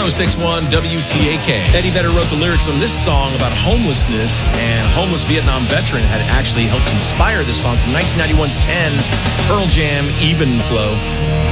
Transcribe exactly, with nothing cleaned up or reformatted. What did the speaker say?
oh six point one W T A K. Eddie Vedder wrote the lyrics on this song about homelessness, and a homeless Vietnam veteran had actually helped inspire this song from nineteen ninety-one's ten Pearl Jam, Even Flow.